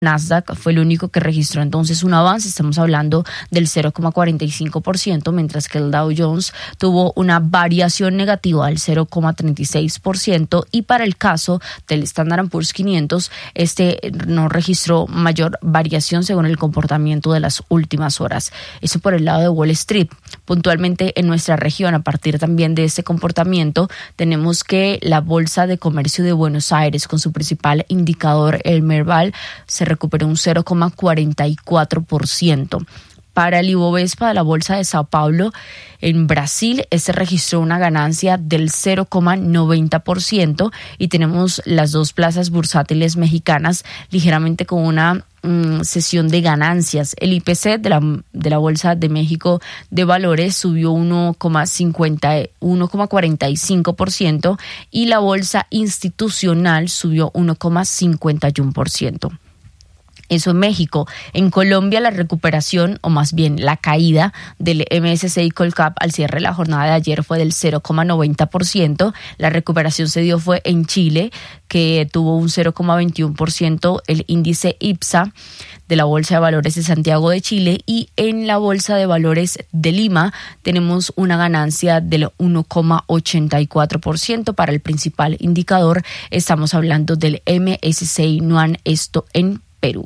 Nasdaq fue el único que registró entonces un avance, estamos hablando del 0,45%, mientras que el Dow Jones tuvo una variación negativa del 0,36%, y para el caso del Standard & Poor's 500, no registró mayor variación según el comportamiento de las últimas horas. Eso por el lado de Wall Street. Puntualmente en nuestra región, a partir también de este comportamiento, tenemos que la Bolsa de Comercio de Buenos Aires, con su principal indicador, el Merval, se recuperó un 0,44%. Para el Ibovespa de la Bolsa de Sao Paulo, en Brasil, registró una ganancia del 0,90%, y tenemos las dos plazas bursátiles mexicanas ligeramente con una sesión de ganancias. El IPC de la Bolsa de México de Valores subió 1,45%, y la Bolsa Institucional subió 1,51%. Eso en México. En Colombia, la recuperación, o más bien la caída del MSCI Colcap al cierre de la jornada de ayer fue del 0,90%. La recuperación se dio fue en Chile, que tuvo un 0,21%, el índice IPSA de la Bolsa de Valores de Santiago de Chile, y en la Bolsa de Valores de Lima tenemos una ganancia del 1,84%. Para el principal indicador estamos hablando del MSCI NUAN, esto en Perú.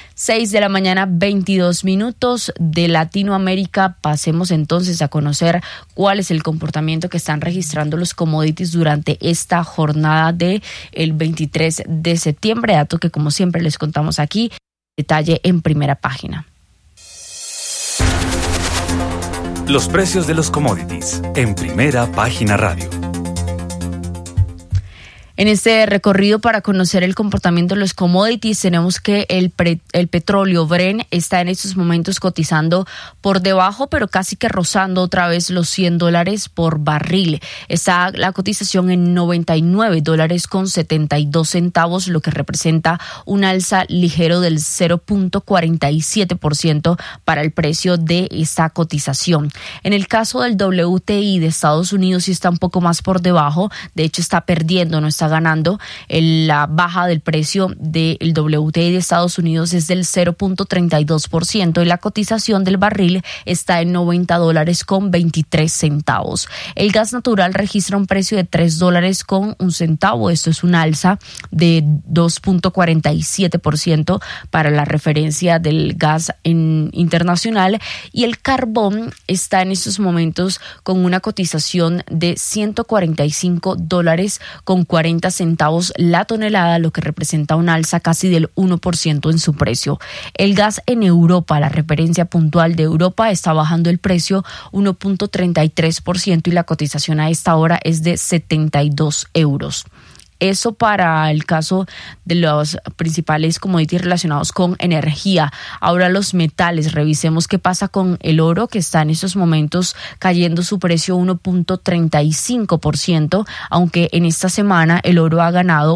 6:22 a.m. de Latinoamérica. Pasemos entonces a conocer cuál es el comportamiento que están registrando los commodities durante esta jornada del 23 de septiembre. Dato que, como siempre, les contamos aquí, detalle en primera página. Los precios de los commodities en Primera Página Radio. En este recorrido para conocer el comportamiento de los commodities, tenemos que el petróleo Brent está en estos momentos cotizando por debajo, pero casi que rozando otra vez los $100 por barril. Está la cotización en $99.72, lo que representa un alza ligero del 0,47% para el precio de esta cotización. En el caso del WTI de Estados Unidos, sí está un poco más por debajo. De hecho, está perdiendo, no está ganando. La baja del precio del WTI de Estados Unidos es del 0,32%, y la cotización del barril está en $90.23. El gas natural registra un precio de $3.01. Esto es un alza de 2,47% para la referencia del gas internacional, y el carbón está en estos momentos con una cotización de $145.40 la tonelada, lo que representa un alza casi del 1% en su precio. El gas en Europa, la referencia puntual de Europa, está bajando el precio 1,33%, y la cotización a esta hora es de 72 euros. Eso para el caso de los principales commodities relacionados con energía. Ahora los metales, revisemos qué pasa con el oro, que está en estos momentos cayendo su precio 1,35%, aunque en esta semana el oro ha ganado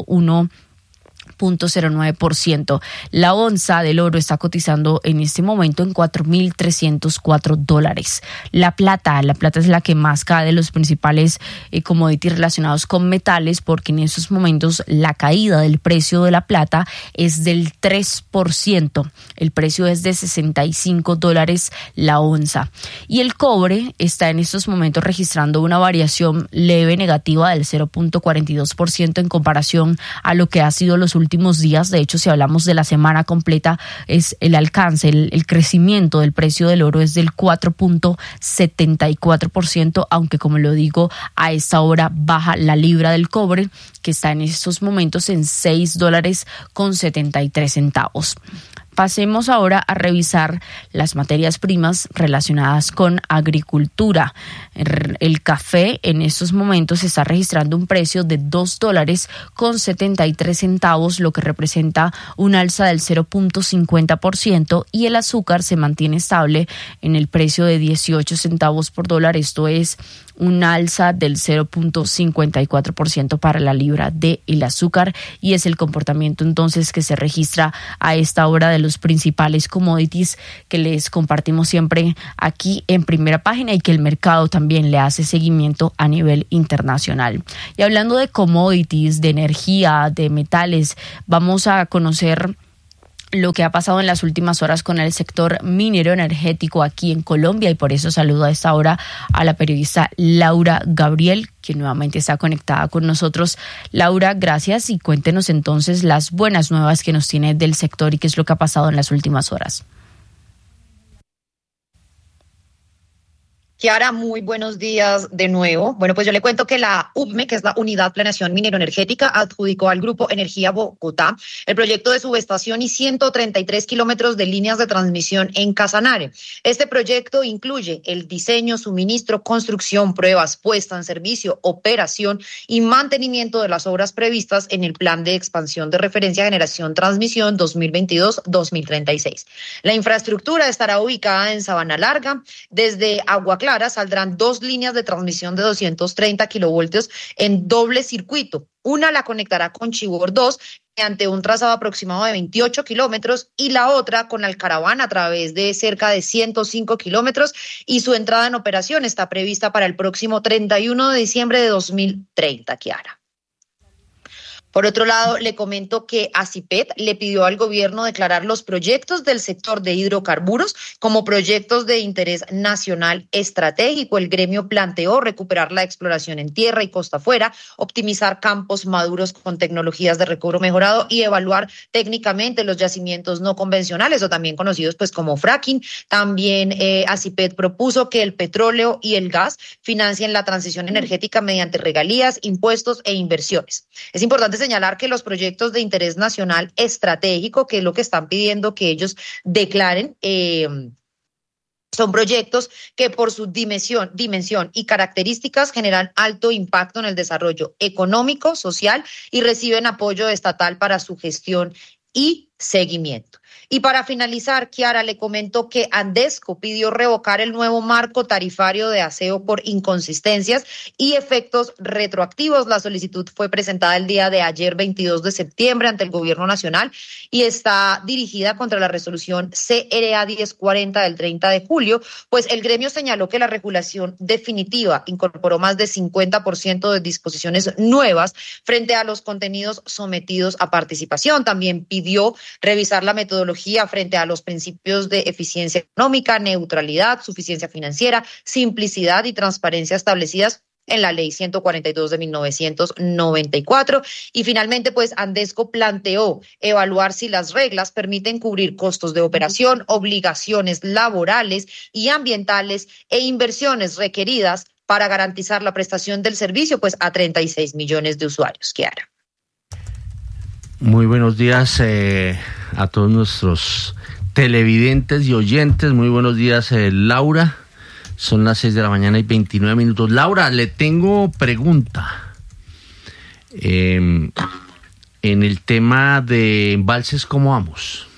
0,09%. La onza del oro está cotizando en este momento en $4,304. La plata es la que más cae de los principales commodities relacionados con metales, porque en estos momentos la caída del precio de la plata es del 3%. El precio es de $65 la onza. Y el cobre está en estos momentos registrando una variación leve negativa del 0,42% en comparación a lo que ha sido los últimos días. De hecho, si hablamos de la semana completa, es el alcance, el crecimiento del precio del oro es del 4,74%, aunque, como lo digo, a esta hora baja la libra del cobre, que está en estos momentos en $6.73. Pasemos ahora a revisar las materias primas relacionadas con agricultura. El café en estos momentos está registrando un precio de $2.73, lo que representa un alza del 0,50%, y el azúcar se mantiene estable en el precio de 18 centavos por dólar. Esto es un alza del 0,54% para la libra del azúcar, y es el comportamiento entonces que se registra a esta hora de los principales commodities que les compartimos siempre aquí en Primera Página, y que el mercado también le hace seguimiento a nivel internacional. Y hablando de commodities, de energía, de metales, vamos a conocer lo que ha pasado en las últimas horas con el sector minero energético aquí en Colombia, y por eso saludo a esta hora a la periodista Laura Gabriel, quien nuevamente está conectada con nosotros. Laura, gracias, y cuéntenos entonces las buenas nuevas que nos tiene del sector y qué es lo que ha pasado en las últimas horas. Kiara, muy buenos días de nuevo. Bueno, pues yo le cuento que la UPME, que es la Unidad Planeación Minero Energética, adjudicó al Grupo Energía Bogotá el proyecto de subestación y 133 kilómetros de líneas de transmisión en Casanare. Este proyecto incluye el diseño, suministro, construcción, pruebas, puesta en servicio, operación y mantenimiento de las obras previstas en el Plan de Expansión de Referencia Generación Transmisión 2022-2036. La infraestructura estará ubicada en Sabana Larga. Desde Agua Clara saldrán 2 líneas de transmisión de 230 kilovoltios en doble circuito. Una la conectará con Chivor 2 mediante un trazado aproximado de 28 kilómetros y la otra con Alcaraván a través de cerca de 105 kilómetros, y su entrada en operación está prevista para el próximo 31 de diciembre de 2030, Kiara. Por otro lado, le comento que ACIPET le pidió al gobierno declarar los proyectos del sector de hidrocarburos como proyectos de interés nacional estratégico. El gremio planteó recuperar la exploración en tierra y costa afuera, optimizar campos maduros con tecnologías de recobro mejorado y evaluar técnicamente los yacimientos no convencionales, o también conocidos pues como fracking. También ACIPET propuso que el petróleo y el gas financien la transición energética mediante regalías, impuestos e inversiones. Es importante señalar que los proyectos de interés nacional estratégico, que es lo que están pidiendo que ellos declaren, son proyectos que por su dimensión y características generan alto impacto en el desarrollo económico, social, y reciben apoyo estatal para su gestión y seguimiento. Y para finalizar, Kiara, le comento que Andesco pidió revocar el nuevo marco tarifario de aseo por inconsistencias y efectos retroactivos. La solicitud fue presentada el día de ayer, 22 de septiembre, ante el Gobierno Nacional y está dirigida contra la resolución CRA 1040 del 30 de julio, pues el gremio señaló que la regulación definitiva incorporó más de 50% de disposiciones nuevas frente a los contenidos sometidos a participación. También pidió revisar la metodología frente a los principios de eficiencia económica, neutralidad, suficiencia financiera, simplicidad y transparencia establecidas en la Ley 142 de 1994. Y finalmente, pues Andesco planteó evaluar si las reglas permiten cubrir costos de operación, obligaciones laborales y ambientales e inversiones requeridas para garantizar la prestación del servicio pues a 36 millones de usuarios. Kiara. Muy buenos días a todos nuestros televidentes y oyentes. Muy buenos días, Laura. Son las 6 de la mañana y 29 minutos. Laura, le tengo pregunta. En el tema de embalses, ¿cómo vamos?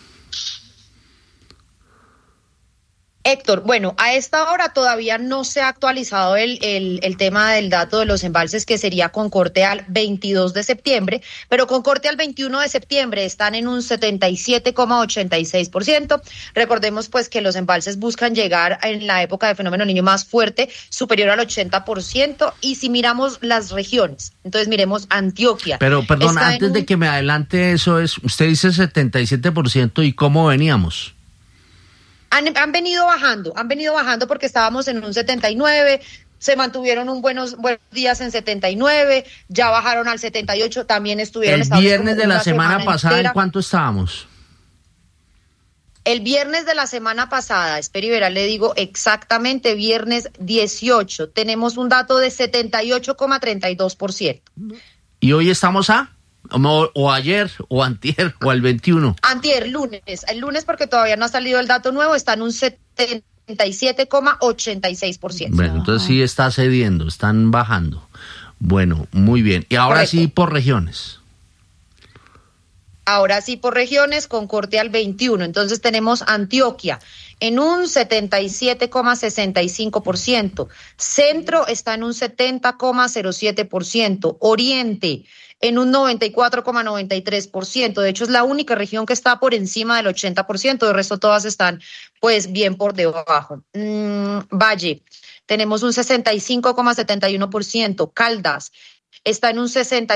Héctor, bueno, a esta hora todavía no se ha actualizado el tema del dato de los embalses, que sería con corte al 22 de septiembre, pero con corte al 21 de septiembre están en un 77,86%. Recordemos pues que los embalses buscan llegar en la época de fenómeno Niño más fuerte, superior al 80%, y si miramos las regiones, entonces miremos Antioquia. Pero perdón, antes de que me adelante eso, usted dice 77%, ¿y cómo veníamos? Han venido bajando porque estábamos en un 79, se mantuvieron buenos días en 79, ya bajaron al 78, también estuvieron... El viernes de la semana pasada, ¿en cuánto estábamos? El viernes de la semana pasada, espera y verá, le digo exactamente, viernes 18, tenemos un dato de 78,32%. ¿Y hoy estamos a...? O ayer, o antier, o el 21. Antier, el lunes porque todavía no ha salido el dato nuevo, está en un 77,86%. Bueno, entonces sí está cediendo, están bajando. Bueno, muy bien. Y ahora correcto. Sí por regiones. Ahora sí por regiones, con corte al 21. Entonces tenemos Antioquia en un 77,65%. Centro está en un 70,07%. Oriente en un 94,93%. De hecho, es la única región que está por encima del 80%. De resto, todas están, pues, bien por debajo. Valle, tenemos un 65,71%. Caldas está en un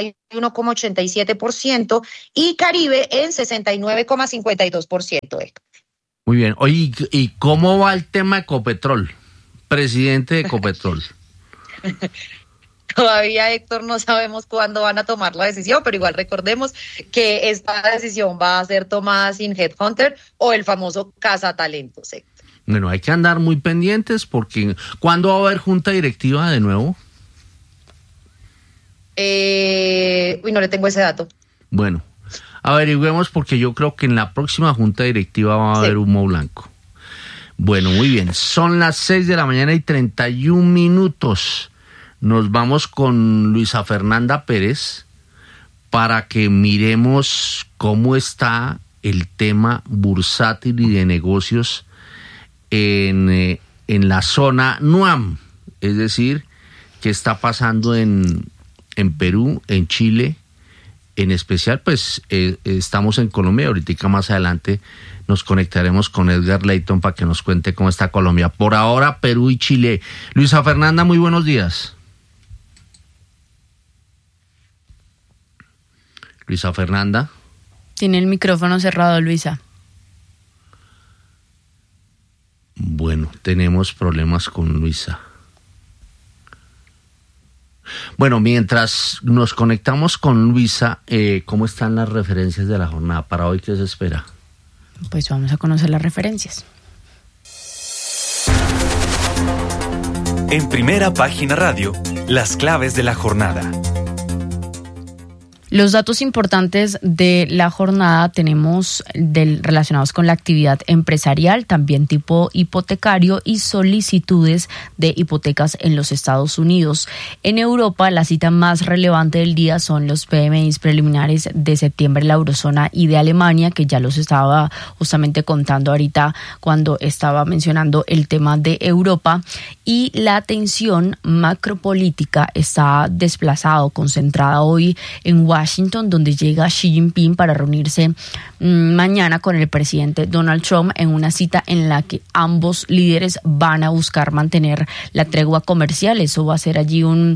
61,87% y Caribe en 69,52%. Muy bien. Oye, ¿y cómo va el tema de Ecopetrol? Presidente de Ecopetrol. Todavía, Héctor, no sabemos cuándo van a tomar la decisión, pero igual recordemos que esta decisión va a ser tomada sin Headhunter o el famoso cazatalentos, Héctor. Bueno, hay que andar muy pendientes porque ¿cuándo va a haber junta directiva de nuevo? No le tengo ese dato. Bueno, averigüemos porque yo creo que en la próxima junta directiva va a haber humo blanco. Bueno, muy bien. Son las 6:31 a.m. Nos vamos con Luisa Fernanda Pérez para que miremos cómo está el tema bursátil y de negocios en la zona NUAM. Es decir, qué está pasando en Perú, en Chile, en especial, pues estamos en Colombia. Ahorita más adelante nos conectaremos con Edgar Leighton para que nos cuente cómo está Colombia. Por ahora, Perú y Chile. Luisa Fernanda, muy buenos días. Luisa Fernanda. Tiene el micrófono cerrado, Luisa. Bueno, tenemos problemas con Luisa. Bueno, mientras nos conectamos con Luisa, ¿cómo están las referencias de la jornada? ¿Para hoy qué se espera? Pues vamos a conocer las referencias. En Primera Página Radio, las claves de la jornada. Los datos importantes de la jornada tenemos relacionados con la actividad empresarial, también tipo hipotecario y solicitudes de hipotecas en los Estados Unidos. En Europa, la cita más relevante del día son los PMIs preliminares de septiembre de la eurozona y de Alemania, que ya los estaba justamente contando ahorita cuando estaba mencionando el tema de Europa. Y la atención macropolítica está desplazada o concentrada hoy en Washington, donde llega Xi Jinping para reunirse mañana con el presidente Donald Trump en una cita en la que ambos líderes van a buscar mantener la tregua comercial. Eso va a ser allí un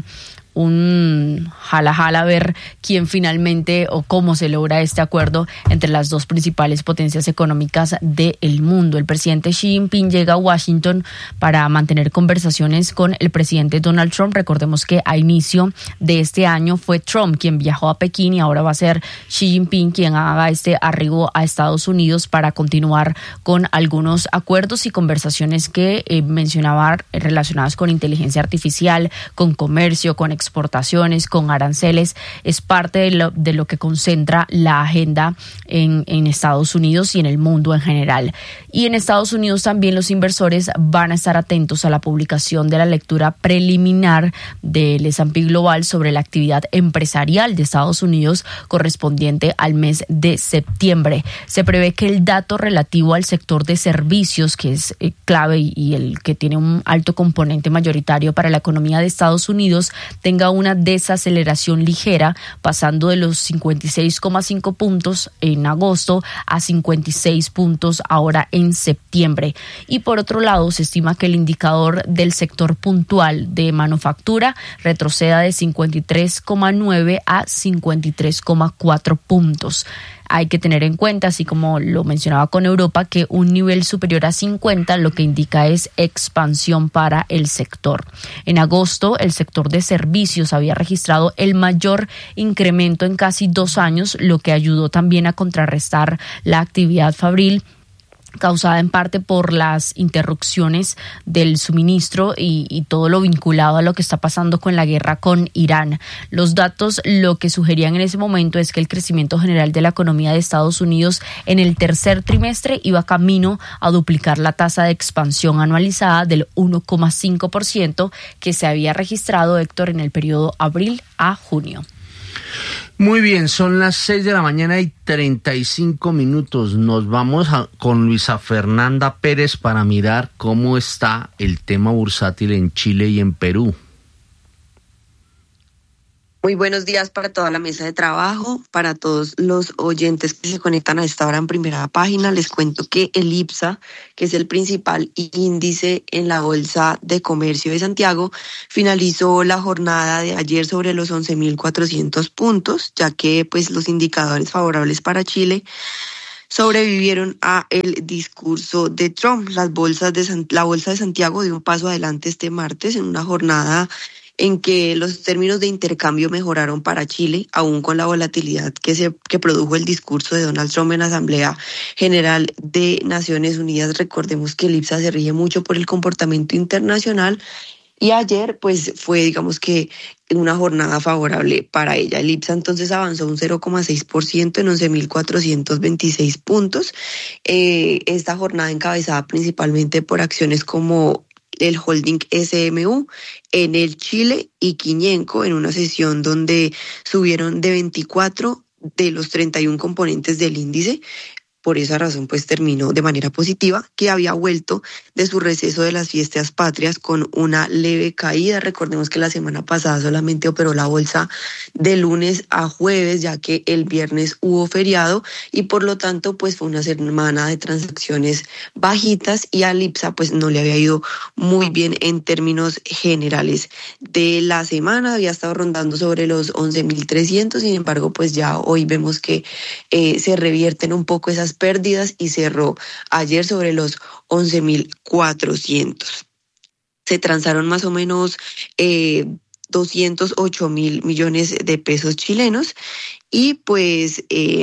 jala a ver quién finalmente o cómo se logra este acuerdo entre las dos principales potencias económicas del mundo. El presidente Xi Jinping llega a Washington para mantener conversaciones con el presidente Donald Trump. Recordemos que a inicio de este año fue Trump quien viajó a Pekín y ahora va a ser Xi Jinping quien haga este arribo a Estados Unidos para continuar con algunos acuerdos y conversaciones que mencionaba relacionadas con inteligencia artificial, con comercio, con exportaciones, con aranceles. Es parte de lo que concentra la agenda en Estados Unidos y en el mundo en general. Y en Estados Unidos también los inversores van a estar atentos a la publicación de la lectura preliminar del S&P Global sobre la actividad empresarial de Estados Unidos correspondiente al mes de septiembre. Se prevé que el dato relativo al sector de servicios, que es clave y el que tiene un alto componente mayoritario para la economía de Estados Unidos, tenga una desaceleración ligera, pasando de los 56,5 puntos en agosto a 56 puntos ahora en septiembre. Y por otro lado, se estima que el indicador del sector puntual de manufactura retroceda de 53,9 a 53,4 puntos. Hay que tener en cuenta, así como lo mencionaba con Europa, que un nivel superior a 50 lo que indica es expansión para el sector. En agosto, el sector de servicios había registrado el mayor incremento en casi 2 años, lo que ayudó también a contrarrestar la actividad fabril, causada en parte por las interrupciones del suministro y todo lo vinculado a lo que está pasando con la guerra con Irán. Los datos lo que sugerían en ese momento es que el crecimiento general de la economía de Estados Unidos en el tercer trimestre iba camino a duplicar la tasa de expansión anualizada del 1,5% que se había registrado, Héctor, en el periodo abril a junio. Muy bien, son las 6:35 a.m. Nos vamos con Luisa Fernanda Pérez para mirar cómo está el tema bursátil en Chile y en Perú. Muy buenos días para toda la mesa de trabajo, para todos los oyentes que se conectan a esta hora en Primera Página. Les cuento que el IPSA, que es el principal índice en la Bolsa de Comercio de Santiago, finalizó la jornada de ayer sobre los 11.400 puntos, ya que pues los indicadores favorables para Chile sobrevivieron a el discurso de Trump. La bolsa de Santiago dio un paso adelante este martes en una jornada en que los términos de intercambio mejoraron para Chile, aún con la volatilidad que produjo el discurso de Donald Trump en la Asamblea General de Naciones Unidas. Recordemos que el IPSA se rige mucho por el comportamiento internacional y ayer pues fue, digamos que, una jornada favorable para ella. El IPSA entonces avanzó un 0,6% en 11.426 puntos. Esta jornada encabezada principalmente por acciones como el holding SMU, Enel Chile y Quiñenco, en una sesión donde subieron de 24 de los 31 componentes del índice. Por esa razón, pues terminó de manera positiva, que había vuelto de su receso de las fiestas patrias con una leve caída. Recordemos que la semana pasada solamente operó la bolsa de lunes a jueves, ya que el viernes hubo feriado y por lo tanto pues fue una semana de transacciones bajitas y al IPSA pues no le había ido muy bien en términos generales de la semana. Había estado rondando sobre los 11.300, sin embargo pues ya hoy vemos que se revierten un poco esas pérdidas y cerró ayer sobre los 11.400. Se transaron más o menos 208.000 millones de pesos chilenos y pues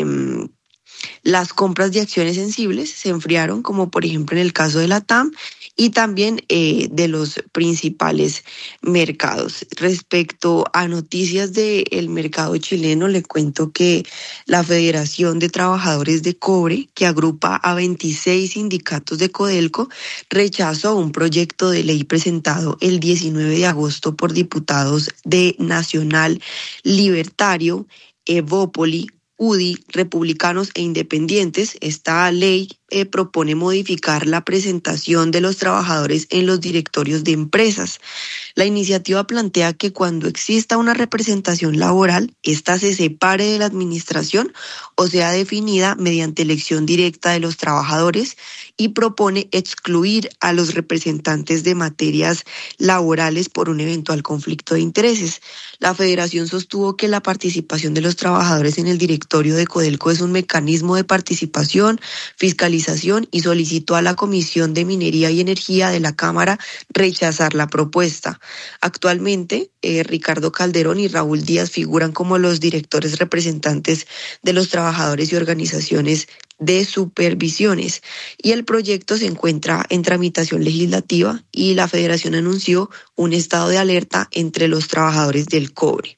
las compras de acciones sensibles se enfriaron, como por ejemplo en el caso de la TAM y también de los principales mercados. Respecto a noticias del mercado chileno, le cuento que la Federación de Trabajadores de Cobre, que agrupa a 26 sindicatos de Codelco, rechazó un proyecto de ley presentado el 19 de agosto por diputados de Nacional Libertario, Evópoli, UDI, republicanos e independientes. Esta ley propone modificar la presentación de los trabajadores en los directorios de empresas. La iniciativa plantea que cuando exista una representación laboral, ésta se separe de la administración o sea definida mediante elección directa de los trabajadores y propone excluir a los representantes de materias laborales por un eventual conflicto de intereses. La federación sostuvo que la participación de los trabajadores en el directorio de Codelco es un mecanismo de participación, fiscalización y solicitó a la Comisión de Minería y Energía de la Cámara rechazar la propuesta. Actualmente, Ricardo Calderón y Raúl Díaz figuran como los directores representantes de los trabajadores y organizaciones de supervisiones y el proyecto se encuentra en tramitación legislativa y la Federación anunció un estado de alerta entre los trabajadores del cobre.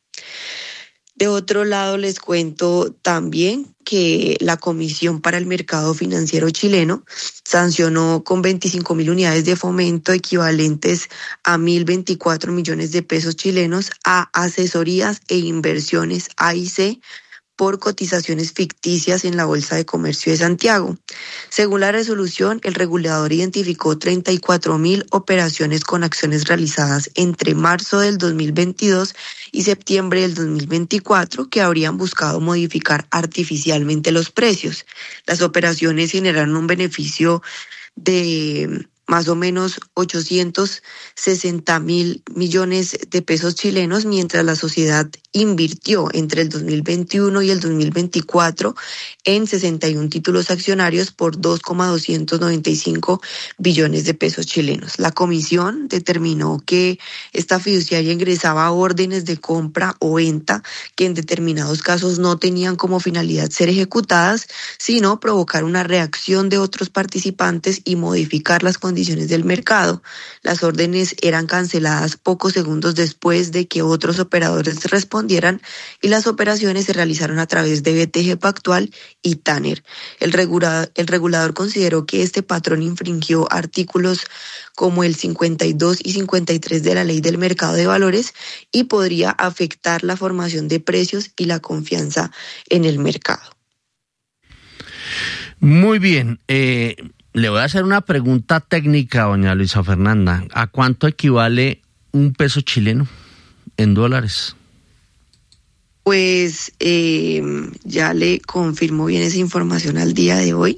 De otro lado, les cuento también que la Comisión para el Mercado Financiero chileno sancionó con 25.000 unidades de fomento equivalentes a 1.024 millones de pesos chilenos a asesorías e inversiones AIC por cotizaciones ficticias en la Bolsa de Comercio de Santiago. Según la resolución, el regulador identificó 34.000 operaciones con acciones realizadas entre marzo del 2022 y septiembre del 2024 que habrían buscado modificar artificialmente los precios. Las operaciones generaron un beneficio de más o menos 860.000 millones de pesos chilenos, mientras la sociedad invirtió entre el 2021 y el 2024 en 61 títulos accionarios por 2,295 billones de pesos chilenos. La comisión determinó que esta fiduciaria ingresaba órdenes de compra o venta que en determinados casos no tenían como finalidad ser ejecutadas, sino provocar una reacción de otros participantes y modificar las condiciones del mercado. Las órdenes eran canceladas pocos segundos después de que otros operadores respondieran y las operaciones se realizaron a través de BTG Pactual y Tanner. El regulador consideró que este patrón infringió artículos como el 52 y 53 de la Ley del Mercado de Valores y podría afectar la formación de precios y la confianza en el mercado. Muy bien. Le voy a hacer una pregunta técnica, doña Luisa Fernanda. ¿A cuánto equivale un peso chileno en dólares? Pues ya le confirmo bien esa información al día de hoy.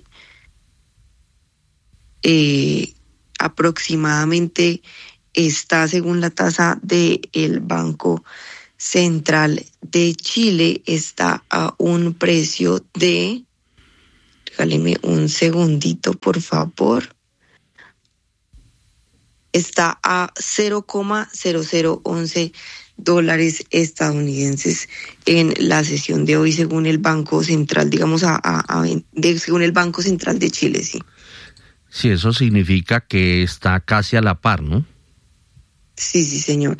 Aproximadamente está, según la tasa del Banco Central de Chile, está a un precio de, regáleme un segundito por favor, está a 0,0011 dólares estadounidenses en la sesión de hoy, según el Banco Central, digamos, según el Banco Central de Chile, sí. Sí, eso significa que está casi a la par, ¿no? Sí, señor.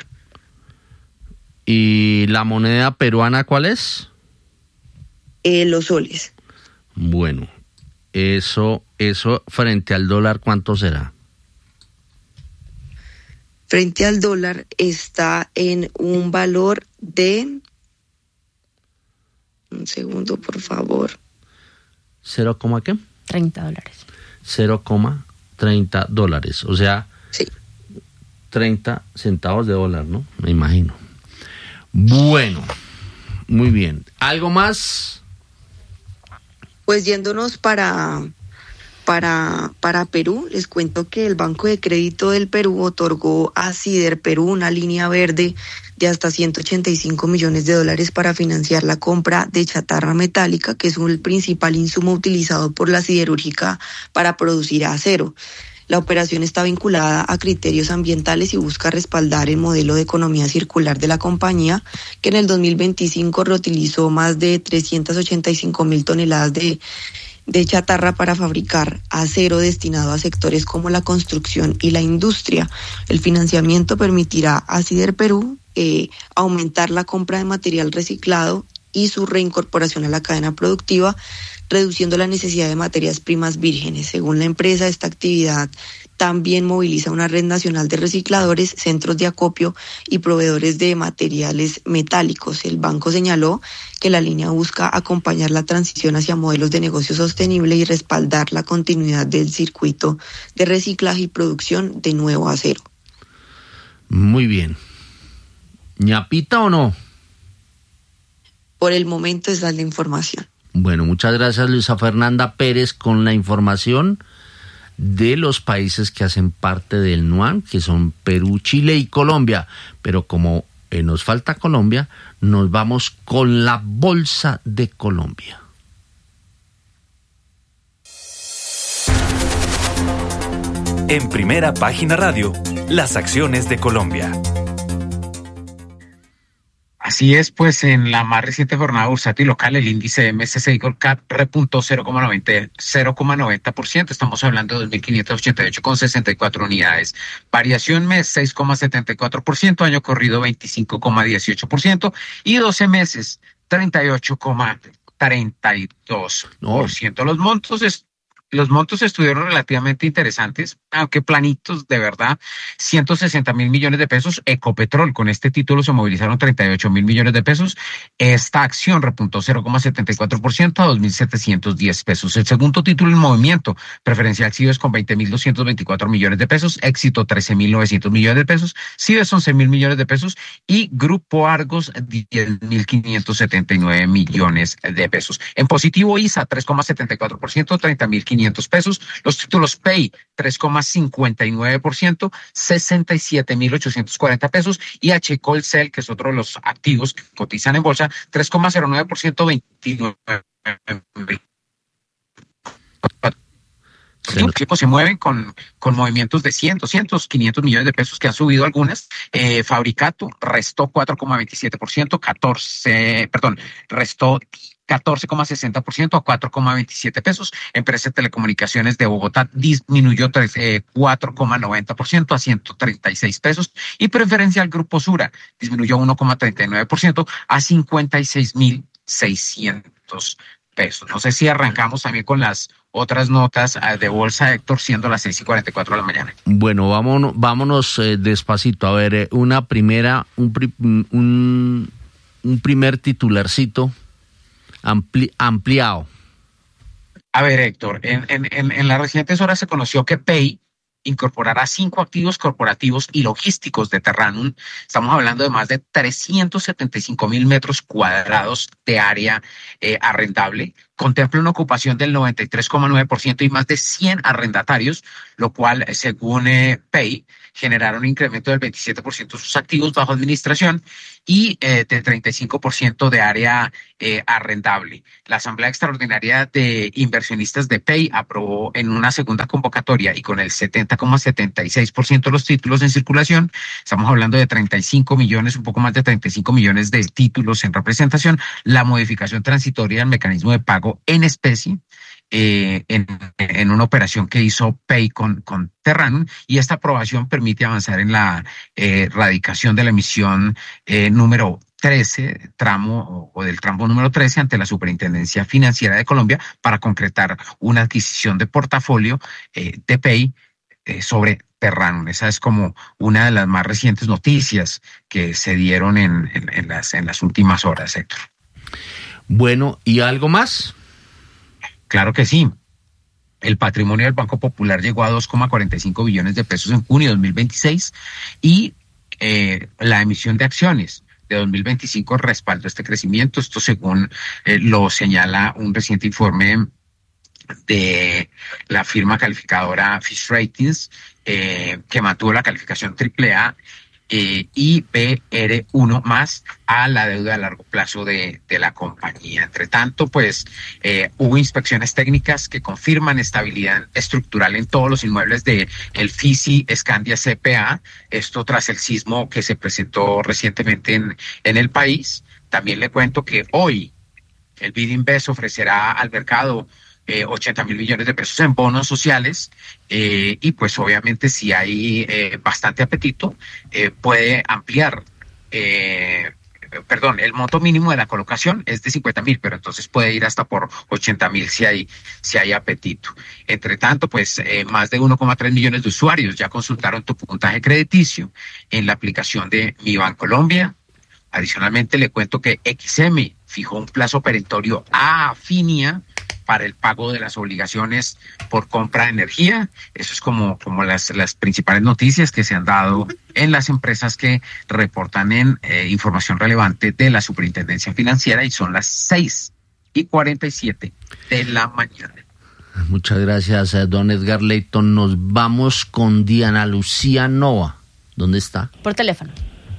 ¿Y la moneda peruana cuál es? Los soles. Bueno, eso frente al dólar, ¿cuánto será? Frente al dólar está en un valor de... Un segundo, por favor. ¿0, qué? $30. 0,30 dólares, o sea, sí. 30 centavos de dólar, ¿no? Me imagino. Bueno, muy bien. ¿Algo más? Pues yéndonos para Perú, les cuento que el Banco de Crédito del Perú otorgó a Sider Perú una línea verde de hasta $185 millones para financiar la compra de chatarra metálica, que es el principal insumo utilizado por la siderúrgica para producir acero. La operación está vinculada a criterios ambientales y busca respaldar el modelo de economía circular de la compañía, que en el 2025 reutilizó más de 385.000 toneladas de chatarra para fabricar acero destinado a sectores como la construcción y la industria. El financiamiento permitirá a Sider Perú aumentar la compra de material reciclado y su reincorporación a la cadena productiva, reduciendo la necesidad de materias primas vírgenes. Según la empresa, esta actividad también moviliza una red nacional de recicladores, centros de acopio y proveedores de materiales metálicos. El banco señaló que la línea busca acompañar la transición hacia modelos de negocio sostenible y respaldar la continuidad del circuito de reciclaje y producción de nuevo acero. Muy bien. ¿Ñapita o no? Por el momento esa es la información. Bueno, muchas gracias, Luisa Fernanda Pérez, con la información de los países que hacen parte del NUAM, que son Perú, Chile y Colombia. Pero como nos falta Colombia, nos vamos con la Bolsa de Colombia. En Primera Página Radio, las acciones de Colombia. Así es, pues en la más reciente jornada bursátil local, el índice MSCI Gold Cap repuntó 0,90%. Estamos hablando de 2.588,64 unidades. Variación mes 6,74%, año corrido 25,18% y 12 meses 38,32%. Los montos estuvieron relativamente interesantes, aunque planitos de verdad. 160.000 millones de pesos. Ecopetrol, con este título se movilizaron 38.000 millones de pesos. Esta acción repuntó 0,74% a 2.710 pesos. El segundo título en movimiento, Preferencial Cives con 20.224 millones de pesos. Éxito 13.900 millones de pesos. Cives 11.000 millones de pesos. Y Grupo Argos 10.579 millones de pesos. En positivo, ISA 3,74%, 30.500 pesos. Los títulos PEI 3,59%, 67.840 pesos. Y H. Colcel, que es otro de los activos que cotizan en bolsa, 3,09%, 29. Los tipos se mueven con movimientos de 100, 200, 500 millones de pesos que han subido algunas. Fabricato restó 4,27%, restó 14,60% a 4,27 pesos. Empresa de Telecomunicaciones de Bogotá disminuyó 4,90% a 136 pesos. Y Preferencial Grupo Sura disminuyó 1,39% a 56.600 pesos. No sé si arrancamos también con las otras notas de bolsa, Héctor, siendo las 6:44 de la mañana. Bueno, vámonos despacito. A ver, un primer titularcito ampliado. A ver, Héctor, en las recientes horas se conoció que PEI incorporará 5 activos corporativos y logísticos de Terranum. Estamos hablando de más de 375.000 metros cuadrados de área arrendable. Contempla una ocupación del 93,9% y más de 100 arrendatarios, lo cual, según Pay, generaron un incremento del 27% de sus activos bajo administración y del 35% de área arrendable. La Asamblea Extraordinaria de Inversionistas de Pay aprobó en una segunda convocatoria y con el 70,76% de los títulos en circulación, estamos hablando de 35 millones, un poco más de 35 millones de títulos en representación, la modificación transitoria del mecanismo de pago en especie en una operación que hizo Pay con Terranum, y esta aprobación permite avanzar en la radicación de la emisión número 13, tramo o del tramo número 13 ante la Superintendencia Financiera de Colombia para concretar una adquisición de portafolio de Pay sobre Terranum. Esa es como una de las más recientes noticias que se dieron en las últimas horas, Héctor. Bueno, ¿y algo más? Claro que sí. El patrimonio del Banco Popular llegó a 2,45 billones de pesos en junio de 2026 y la emisión de acciones de 2025 respaldó este crecimiento. Esto según lo señala un reciente informe de la firma calificadora Fitch Ratings, que mantuvo la calificación AAA y PR1 más a la deuda a largo plazo de la compañía. Entre tanto, pues hubo inspecciones técnicas que confirman estabilidad estructural en todos los inmuebles de el FISI Scandia CPA, esto tras el sismo que se presentó recientemente en el país. También le cuento que hoy el BidInvest ofrecerá al mercado 80.000 millones de pesos en bonos sociales y pues obviamente si hay bastante apetito puede ampliar, el monto mínimo de la colocación es de 50.000, pero entonces puede ir hasta por 80.000 si hay apetito. Entre tanto, pues más de 1,3 millones de usuarios ya consultaron tu puntaje crediticio en la aplicación de Mi Bancolombia. Adicionalmente le cuento que XM fijó un plazo perentorio a Afinia para el pago de las obligaciones por compra de energía. Eso es como las principales noticias que se han dado en las empresas que reportan en información relevante de la Superintendencia Financiera, y son las 6:47 de la mañana. Muchas gracias, don Edgar Leyton. Nos vamos con Diana Lucía Nova. ¿Dónde está? Por teléfono.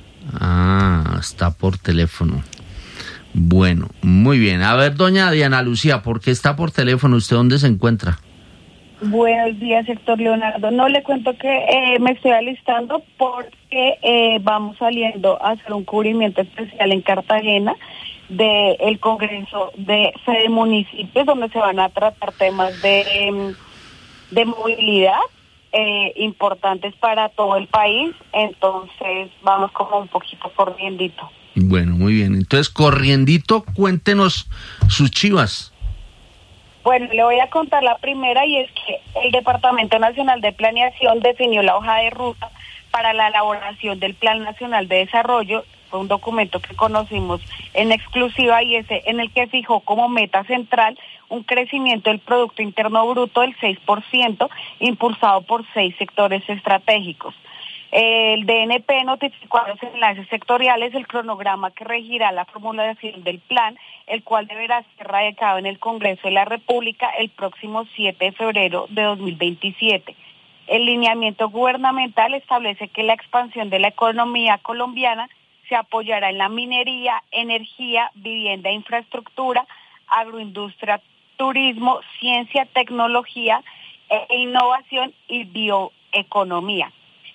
Está por teléfono. Bueno, muy bien. A ver, doña Diana Lucía, ¿por qué está por teléfono? ¿Usted dónde se encuentra? Buenos días, Héctor Leonardo. No, le cuento que me estoy alistando porque vamos saliendo a hacer un cubrimiento especial en Cartagena del Congreso de Fede Municipios, donde se van a tratar temas de movilidad importantes para todo el país. Entonces vamos como un poquito corriendito. Bueno, muy bien. Entonces, corriendito, cuéntenos sus chivas. Bueno, le voy a contar la primera, y es que el Departamento Nacional de Planeación definió la hoja de ruta para la elaboración del Plan Nacional de Desarrollo. Fue un documento que conocimos en exclusiva y ese en el que fijó como meta central un crecimiento del Producto Interno Bruto del 6%, impulsado por 6 sectores estratégicos. El DNP notificó a los enlaces sectoriales el cronograma que regirá la formulación del plan, el cual deberá ser radicado en el Congreso de la República el próximo 7 de febrero de 2027. El lineamiento gubernamental establece que la expansión de la economía colombiana se apoyará en la minería, energía, vivienda, infraestructura, agroindustria, turismo, ciencia, tecnología, innovación y bioeconomía.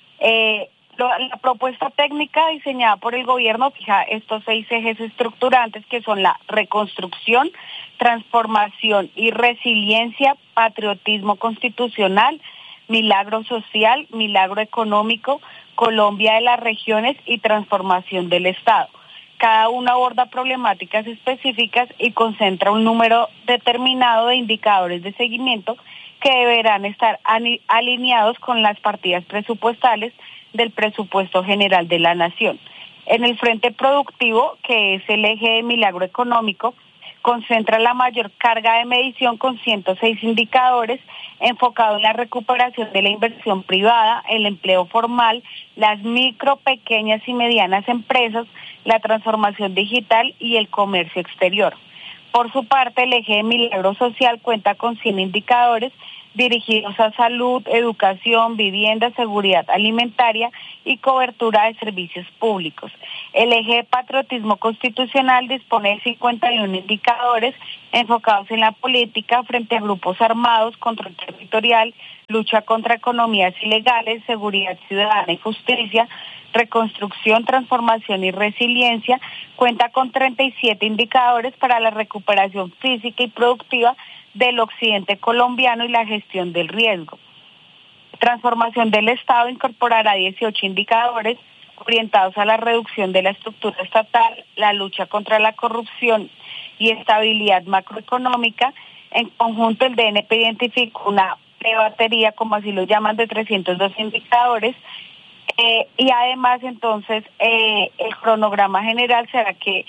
La propuesta técnica diseñada por el gobierno fija estos 6 ejes estructurantes, que son la reconstrucción, transformación y resiliencia, patriotismo constitucional, milagro social, milagro económico, Colombia de las regiones y transformación del Estado. Cada uno aborda problemáticas específicas y concentra un número determinado de indicadores de seguimiento que deberán estar alineados con las partidas presupuestales del presupuesto general de la Nación. En el frente productivo, que es el eje de milagro económico, concentra la mayor carga de medición con 106 indicadores enfocados en la recuperación de la inversión privada, el empleo formal, las micro, pequeñas y medianas empresas, la transformación digital y el comercio exterior. Por su parte, el eje de Milagro Social cuenta con 100 indicadores dirigidos a salud, educación, vivienda, seguridad alimentaria y cobertura de servicios públicos. El eje de Patriotismo Constitucional dispone de 51 indicadores enfocados en la política frente a grupos armados, control territorial, lucha contra economías ilegales, seguridad ciudadana y justicia, reconstrucción, transformación y resiliencia. Cuenta con 37 indicadores para la recuperación física y productiva del occidente colombiano y la gestión del riesgo. Transformación del Estado incorporará 18 indicadores orientados a la reducción de la estructura estatal, la lucha contra la corrupción y estabilidad macroeconómica. En conjunto, el DNP identificó una prebatería, como así lo llaman, de 302 indicadores. Y además, entonces, el cronograma general será que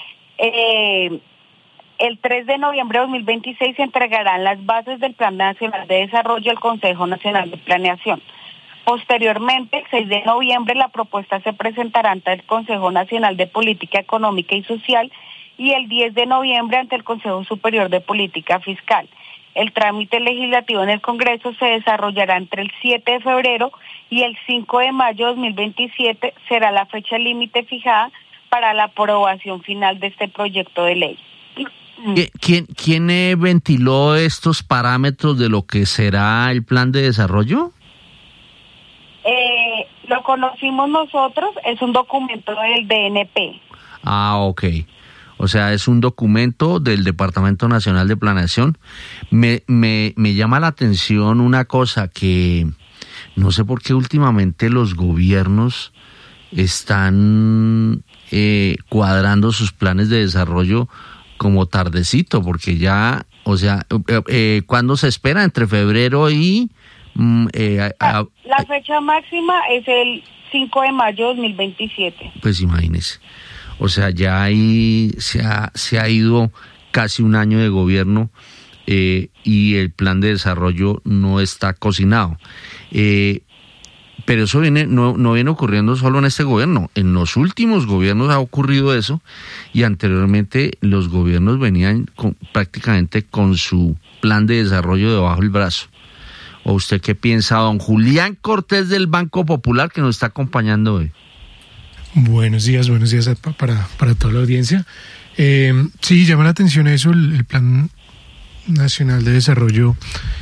el 3 de noviembre de 2026 se entregarán las bases del Plan Nacional de Desarrollo al Consejo Nacional de Planeación. Posteriormente, el 6 de noviembre, la propuesta se presentará ante el Consejo Nacional de Política Económica y Social y el 10 de noviembre ante el Consejo Superior de Política Fiscal. El trámite legislativo en el Congreso se desarrollará entre el 7 de febrero y el 5 de mayo de 2027 será la fecha límite fijada para la aprobación final de este proyecto de ley. ¿Quién ventiló estos parámetros de lo que será el plan de desarrollo? Lo conocimos nosotros, es un documento del DNP. Ah, ok. O sea, es un documento del Departamento Nacional de Planeación. Me llama la atención una cosa que no sé por qué últimamente los gobiernos están cuadrando sus planes de desarrollo como tardecito, porque ya, o sea, ¿cuándo se espera? Entre febrero y... la fecha máxima es el 5 de mayo de 2027. Pues imagínese. O sea, ya ahí se ha ido casi un año de gobierno y el plan de desarrollo no está cocinado. Pero eso no viene ocurriendo solo en este gobierno. En los últimos gobiernos ha ocurrido eso y anteriormente los gobiernos venían prácticamente con su plan de desarrollo debajo del brazo. ¿O usted qué piensa, don Julián Cortés del Banco Popular, que nos está acompañando hoy? Buenos días para toda la audiencia. Sí, llama la atención eso, el Plan Nacional de Desarrollo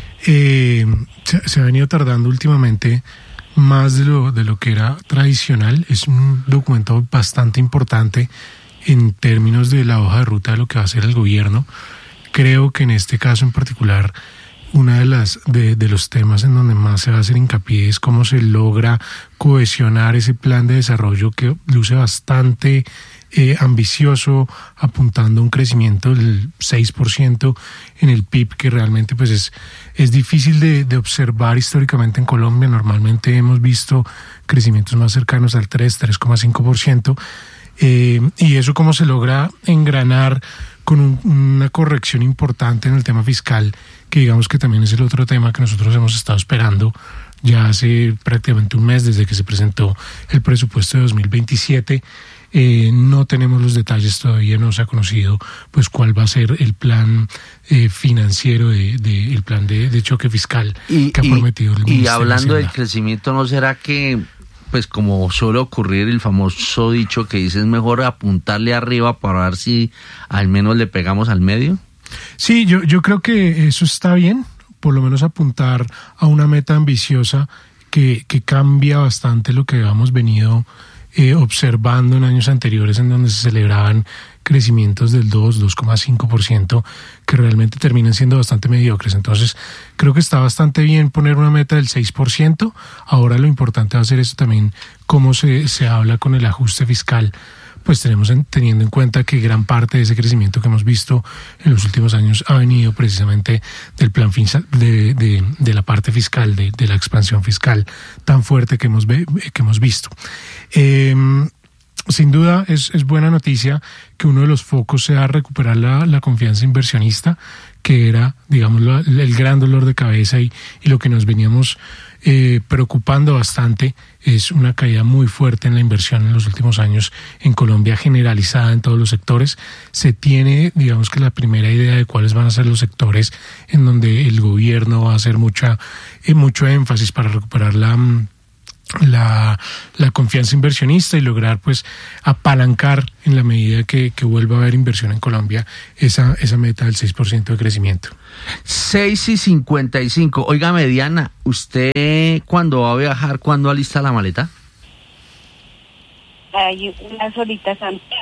se ha venido tardando últimamente más de lo que era tradicional. Es un documento bastante importante en términos de la hoja de ruta de lo que va a hacer el gobierno. Creo que en este caso en particular, una de los temas en donde más se va a hacer hincapié es cómo se logra cohesionar ese plan de desarrollo que luce bastante ambicioso, apuntando a un crecimiento del 6% en el PIB, que realmente pues es difícil de observar históricamente en Colombia. Normalmente hemos visto crecimientos más cercanos al 3,5%, y eso cómo se logra engranar con una corrección importante en el tema fiscal, que digamos que también es el otro tema que nosotros hemos estado esperando ya hace prácticamente un mes desde que se presentó el presupuesto de 2027. No tenemos los detalles todavía, no se ha conocido pues cuál va a ser el plan financiero el plan de choque fiscal que ha prometido el Ministerio Y hablando Nacional. del crecimiento, ¿no será que, pues como suele ocurrir, el famoso dicho que dice es mejor apuntarle arriba para ver si al menos le pegamos al medio? Sí, yo creo que eso está bien, por lo menos apuntar a una meta ambiciosa que cambia bastante lo que habíamos venido observando en años anteriores, en donde se celebraban crecimientos del 2,5%, que realmente terminan siendo bastante mediocres. Entonces, creo que está bastante bien poner una meta del 6%. Ahora lo importante va a ser eso también, cómo se habla con el ajuste fiscal. Pues teniendo en cuenta que gran parte de ese crecimiento que hemos visto en los últimos años ha venido precisamente del plan de la parte fiscal, de la expansión fiscal tan fuerte que hemos visto. sin duda es buena noticia que uno de los focos sea recuperar la confianza inversionista, que era, digamos, el gran dolor de cabeza y lo que nos veníamos preocupando bastante. Es una caída muy fuerte en la inversión en los últimos años en Colombia, generalizada en todos los sectores. Se tiene, digamos, que la primera idea de cuáles van a ser los sectores en donde el gobierno va a hacer mucho énfasis para recuperar la confianza inversionista y lograr pues apalancar en la medida que vuelva a haber inversión en Colombia esa meta del 6% de crecimiento. 6:55. Oiga, Diana, ¿usted cuando va a viajar, cuándo alista la maleta? Hay unas horitas antes.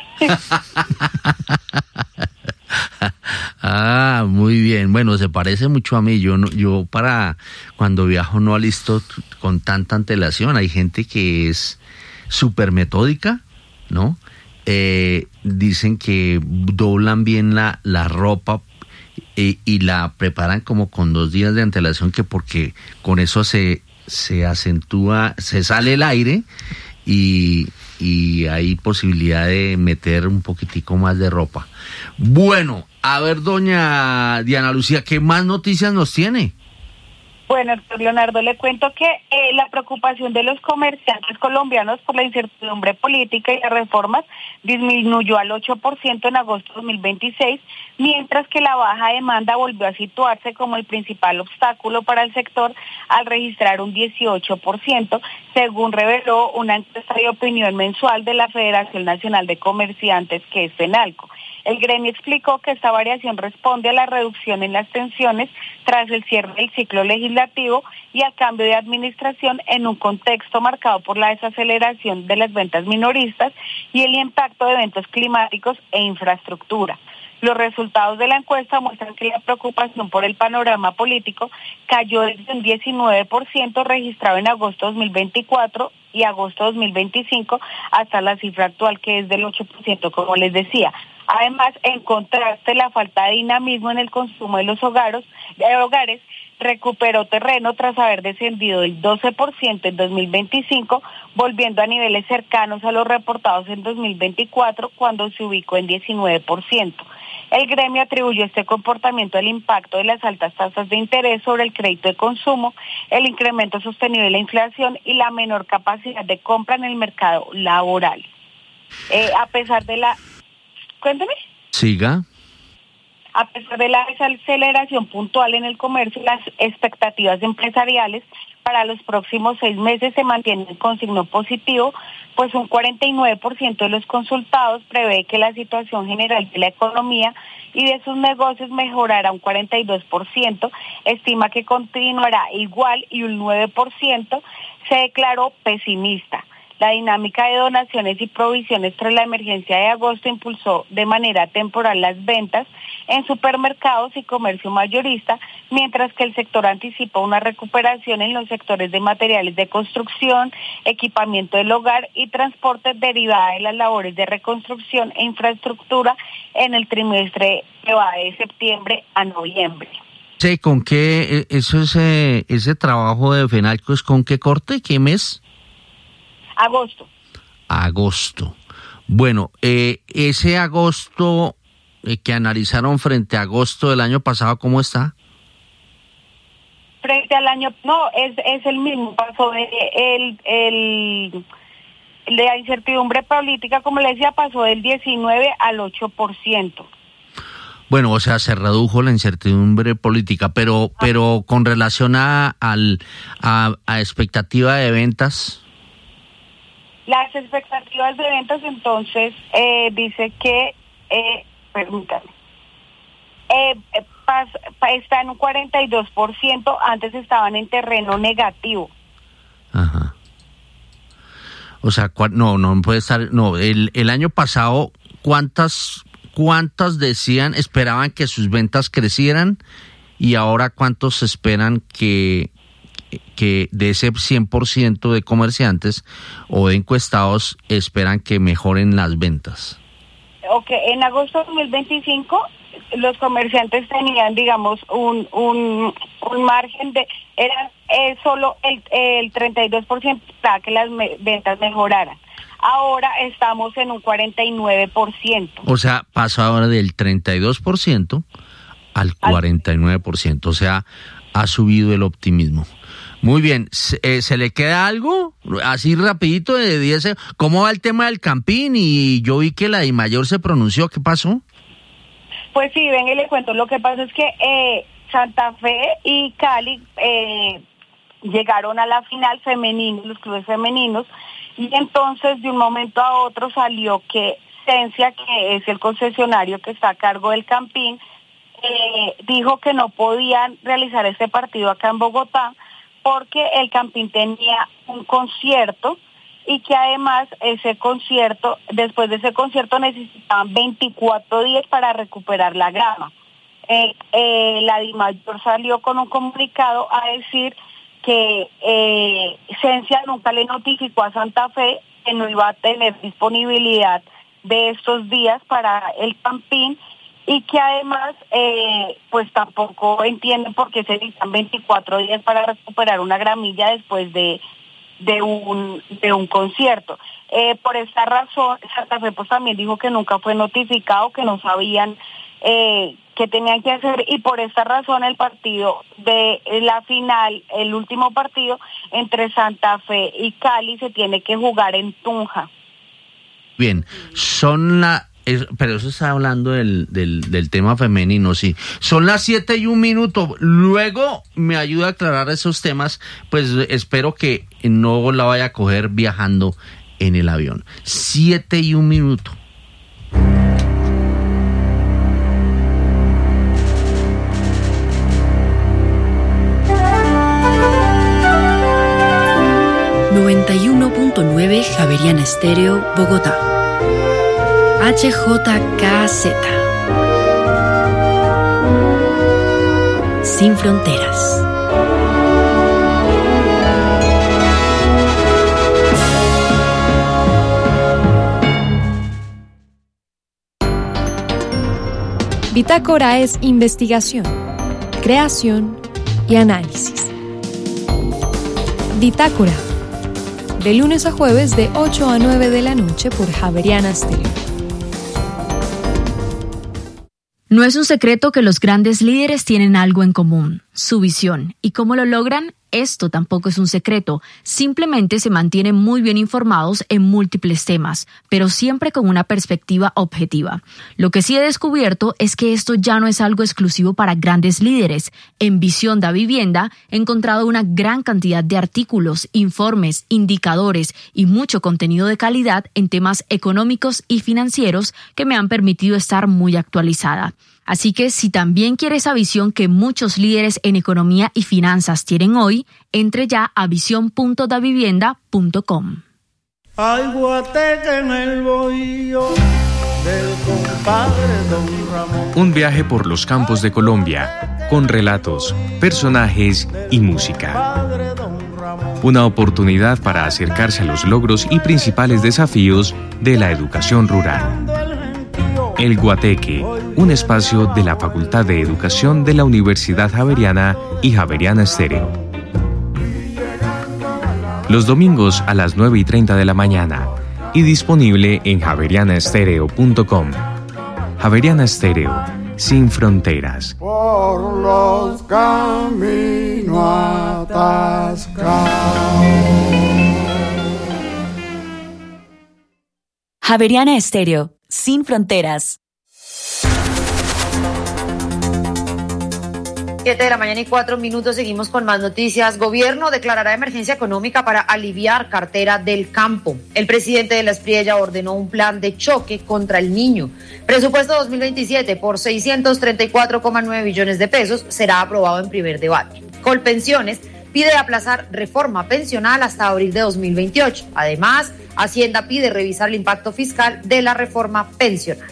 Ah, muy bien. Bueno, se parece mucho a mí. Yo para cuando viajo no alisto con tanta antelación. Hay gente que es súper metódica, ¿no? Dicen que doblan bien la ropa y la preparan como con 2 días de antelación, que porque con eso se acentúa, se sale el aire y hay posibilidad de meter un poquitico más de ropa. Bueno, a ver, doña Diana Lucía, ¿qué más noticias nos tiene? Bueno, doctor Leonardo, le cuento que la preocupación de los comerciantes colombianos por la incertidumbre política y las reformas disminuyó al 8% en agosto de 2026, mientras que la baja demanda volvió a situarse como el principal obstáculo para el sector al registrar un 18%, según reveló una encuesta de opinión mensual de la Federación Nacional de Comerciantes, que es FENALCO. El gremio explicó que esta variación responde a la reducción en las tensiones tras el cierre del ciclo legislativo y al cambio de administración en un contexto marcado por la desaceleración de las ventas minoristas y el impacto de eventos climáticos e infraestructura. Los resultados de la encuesta muestran que la preocupación por el panorama político cayó desde un 19% registrado en agosto de 2024 y agosto de 2025 hasta la cifra actual, que es del 8%, como les decía. Además, en contraste, la falta de dinamismo en el consumo de los hogares recuperó terreno tras haber descendido del 12% en 2025, volviendo a niveles cercanos a los reportados en 2024, cuando se ubicó en 19%. El gremio atribuyó este comportamiento al impacto de las altas tasas de interés sobre el crédito de consumo, el incremento sostenido de la inflación y la menor capacidad de compra en el mercado laboral. A pesar de la... Cuénteme. Siga. A pesar de la desaceleración puntual en el comercio, las expectativas empresariales para los próximos 6 meses se mantienen con signo positivo, pues un 49% de los consultados prevé que la situación general de la economía y de sus negocios mejorará un 42%, estima que continuará igual y un 9% se declaró pesimista. La dinámica de donaciones y provisiones tras la emergencia de agosto impulsó de manera temporal las ventas en supermercados y comercio mayorista, mientras que el sector anticipa una recuperación en los sectores de materiales de construcción, equipamiento del hogar y transporte derivada de las labores de reconstrucción e infraestructura en el trimestre que va de septiembre a noviembre. Sí, ¿con qué ese trabajo de FENALCO es con qué corte, qué mes? Agosto. Bueno, ese agosto que analizaron frente a agosto del año pasado, ¿cómo está? Frente al año, no, es el mismo, pasó de la incertidumbre política, como le decía, pasó del 19 al 8%. Bueno, o sea, se redujo la incertidumbre política, pero con relación a expectativa de ventas. Las expectativas de ventas, entonces, dice que, permítame, está en un 42%, antes estaban en terreno negativo. Ajá. O sea, no puede estar, no, el año pasado, ¿cuántas esperaban que sus ventas crecieran? Y ahora, ¿cuántos esperan que de ese 100% de comerciantes o de encuestados esperan que mejoren las ventas? Ok, en agosto de 2025 los comerciantes tenían, digamos, un margen de, era solo el 32% para que las ventas mejoraran. Ahora estamos en un 49%. O sea, pasó ahora del 32% al 49%, o sea, ha subido el optimismo. Muy bien, ¿se le queda algo? Así rapidito de 10. ¿Cómo va el tema del Campín? Y yo vi que la DIMAYOR se pronunció, ¿qué pasó? Pues sí, venga y le cuento, lo que pasa es que Santa Fe y Cali llegaron a la final femenina, los clubes femeninos, y entonces de un momento a otro salió que Sensia, que es el concesionario que está a cargo del Campín, dijo que no podían realizar este partido acá en Bogotá porque el Campín tenía un concierto y que además después de ese concierto necesitaban 24 días para recuperar la grama. La DIMAYOR salió con un comunicado a decir que Sensia nunca le notificó a Santa Fe que no iba a tener disponibilidad de estos días para el Campín y que además pues tampoco entienden por qué se necesitan 24 días para recuperar una gramilla después de un concierto. Por esta razón, Santa Fe pues también dijo que nunca fue notificado, que no sabían qué tenían que hacer, y por esta razón el partido de la final, el último partido entre Santa Fe y Cali se tiene que jugar en Tunja. Bien, pero eso está hablando del tema femenino, sí. Son las 7:01. Luego me ayuda a aclarar esos temas, pues espero que no la vaya a coger viajando en el avión. 7:01. Javeriana Estéreo, Bogotá. HJKZ. Sin fronteras. Bitácora es investigación, creación y análisis. Bitácora, de lunes a jueves de 8 a 9 de la noche por Javeriana Estéreo. No es un secreto que los grandes líderes tienen algo en común, su visión. ¿Y cómo lo logran? Esto tampoco es un secreto, simplemente se mantienen muy bien informados en múltiples temas, pero siempre con una perspectiva objetiva. Lo que sí he descubierto es que esto ya no es algo exclusivo para grandes líderes. En Visión da Vivienda he encontrado una gran cantidad de artículos, informes, indicadores y mucho contenido de calidad en temas económicos y financieros que me han permitido estar muy actualizada. Así que si también quiere esa visión que muchos líderes en economía y finanzas tienen hoy, entre ya a visión.davivienda.com. Hay guateque en el bohío del compadre Don Ramón. Un viaje por los campos de Colombia, con relatos, personajes y música. Una oportunidad para acercarse a los logros y principales desafíos de la educación rural. El Guateque, un espacio de la Facultad de Educación de la Universidad Javeriana y Javeriana Estéreo. Los domingos a las 9:30 de la mañana y disponible en javerianaestereo.com. Javeriana Estéreo, sin fronteras. Por los caminos atascados. Javeriana Estéreo, sin fronteras. 7:04 seguimos con más noticias. Gobierno declarará emergencia económica para aliviar cartera del campo. El presidente de la Espriella ordenó un plan de choque contra el niño. Presupuesto 2027 por 634,9 billones de pesos será aprobado en primer debate. Colpensiones pide aplazar reforma pensional hasta abril de 2028. Además, Hacienda pide revisar el impacto fiscal de la reforma pensional.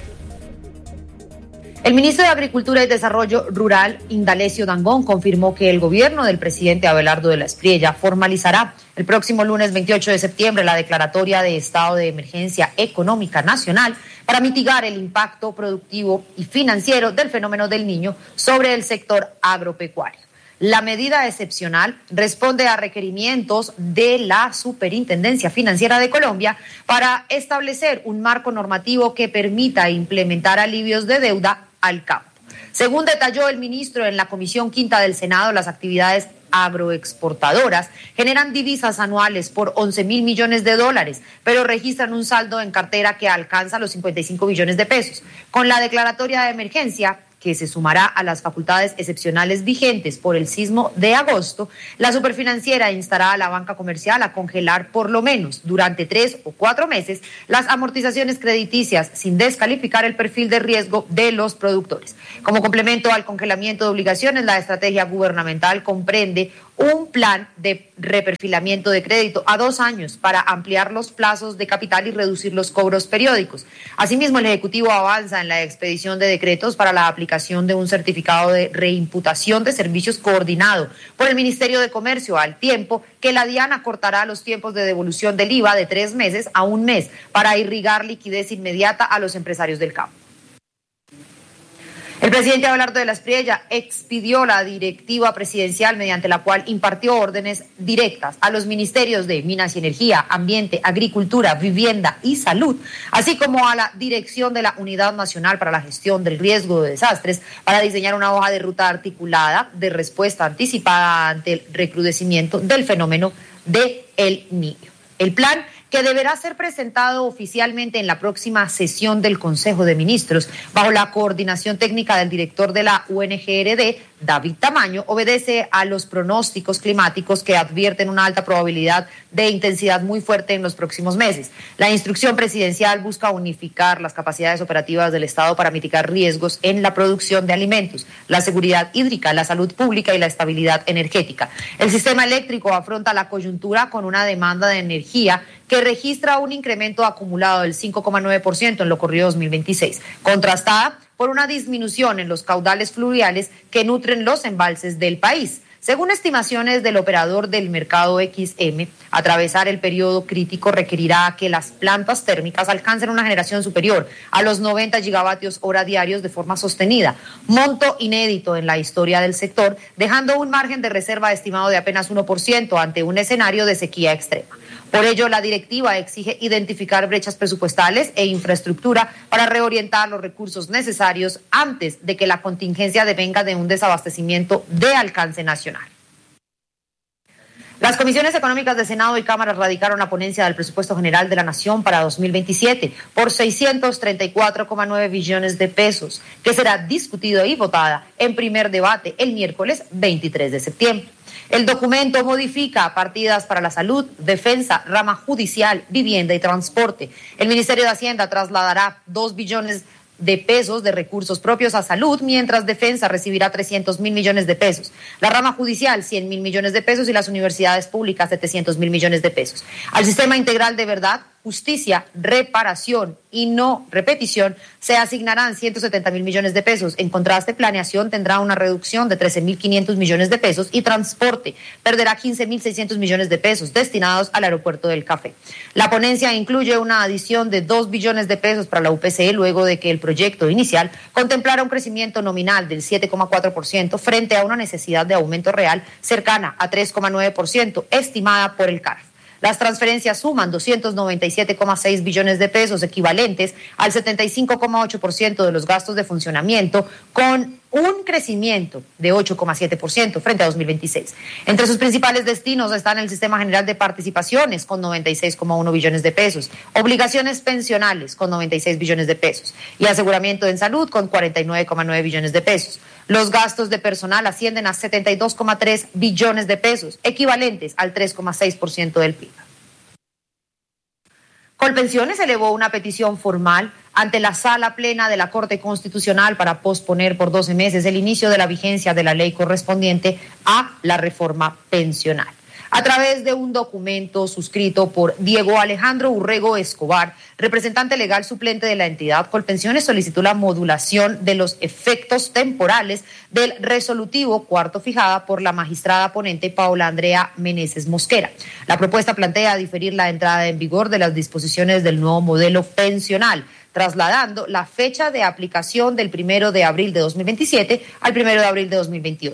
El ministro de Agricultura y Desarrollo Rural, Indalecio Dangond, confirmó que el gobierno del presidente Abelardo de la Espriella formalizará el próximo lunes 28 de septiembre la declaratoria de estado de emergencia económica nacional para mitigar el impacto productivo y financiero del fenómeno del Niño sobre el sector agropecuario. La medida excepcional responde a requerimientos de la Superintendencia Financiera de Colombia para establecer un marco normativo que permita implementar alivios de deuda al campo. Según detalló el ministro en la Comisión Quinta del Senado, las actividades agroexportadoras generan divisas anuales por 11.000 millones de dólares, pero registran un saldo en cartera que alcanza los 55 billones de pesos. Con la declaratoria de emergencia, que se sumará a las facultades excepcionales vigentes por el sismo de agosto, la Superfinanciera instará a la banca comercial a congelar por lo menos durante 3 o 4 meses las amortizaciones crediticias sin descalificar el perfil de riesgo de los productores. Como complemento al congelamiento de obligaciones, la estrategia gubernamental comprende un plan de reperfilamiento de crédito a 2 años para ampliar los plazos de capital y reducir los cobros periódicos. Asimismo, el Ejecutivo avanza en la expedición de decretos para la aplicación de un certificado de reimputación de servicios coordinado por el Ministerio de Comercio, al tiempo que la DIAN acortará los tiempos de devolución del IVA de 3 meses a 1 mes para irrigar liquidez inmediata a los empresarios del campo. El presidente Abelardo de la Espriella expidió la directiva presidencial mediante la cual impartió órdenes directas a los ministerios de Minas y Energía, Ambiente, Agricultura, Vivienda y Salud, así como a la dirección de la Unidad Nacional para la Gestión del Riesgo de Desastres, para diseñar una hoja de ruta articulada de respuesta anticipada ante el recrudecimiento del fenómeno de El Niño. El plan, que deberá ser presentado oficialmente en la próxima sesión del Consejo de Ministros, bajo la coordinación técnica del director de la UNGRD, David Tamaño, obedece a los pronósticos climáticos que advierten una alta probabilidad de intensidad muy fuerte en los próximos meses. La instrucción presidencial busca unificar las capacidades operativas del Estado para mitigar riesgos en la producción de alimentos, la seguridad hídrica, la salud pública y la estabilidad energética. El sistema eléctrico afronta la coyuntura con una demanda de energía que registra un incremento acumulado del 5,9% en lo corrido 2026, contrastada por una disminución en los caudales fluviales que nutren los embalses del país. Según estimaciones del operador del mercado XM, atravesar el periodo crítico requerirá que las plantas térmicas alcancen una generación superior a los 90 gigavatios hora diarios de forma sostenida, monto inédito en la historia del sector, dejando un margen de reserva estimado de apenas 1% ante un escenario de sequía extrema. Por ello, la directiva exige identificar brechas presupuestales e infraestructura para reorientar los recursos necesarios antes de que la contingencia devenga de un desabastecimiento de alcance nacional. Las comisiones económicas de Senado y Cámara radicaron la ponencia del presupuesto general de la Nación para 2027 por 634,9 billones de pesos, que será discutido y votada en primer debate el miércoles 23 de septiembre. El documento modifica partidas para la salud, defensa, rama judicial, vivienda y transporte. El Ministerio de Hacienda trasladará 2 billones de pesos de recursos propios a salud, mientras defensa recibirá 300.000 millones de pesos. La rama judicial, 100.000 millones de pesos y las universidades públicas, 700.000 millones de pesos. Al sistema integral de verdad, justicia, reparación y no repetición se asignarán 170.000 millones de pesos. En contraste, planeación tendrá una reducción de 13.500 millones de pesos y transporte perderá 15.600 millones de pesos destinados al aeropuerto del Café. La ponencia incluye una adición de 2 billones de pesos para la UPC luego de que el proyecto inicial contemplara un crecimiento nominal del 7,4% frente a una necesidad de aumento real cercana a 3,9% estimada por el CARF. Las transferencias suman 297,6 billones de pesos, equivalentes al 75,8% de los gastos de funcionamiento, con un crecimiento de 8,7% frente a 2026. Entre sus principales destinos están el Sistema General de Participaciones, con 96,1 billones de pesos, obligaciones pensionales, con 96 billones de pesos, y aseguramiento en salud, con 49,9 billones de pesos. Los gastos de personal ascienden a 72,3 billones de pesos, equivalentes al 3,6% del PIB. Colpensiones elevó una petición formal ante la Sala Plena de la Corte Constitucional para posponer por 12 meses el inicio de la vigencia de la ley correspondiente a la reforma pensional. A través de un documento suscrito por Diego Alejandro Urrego Escobar, representante legal suplente de la entidad, Colpensiones solicitó la modulación de los efectos temporales del resolutivo cuarto fijada por la magistrada ponente Paola Andrea Meneses Mosquera. La propuesta plantea diferir la entrada en vigor de las disposiciones del nuevo modelo pensional, trasladando la fecha de aplicación del 1 de abril de 2027 al 1 de abril de 2028.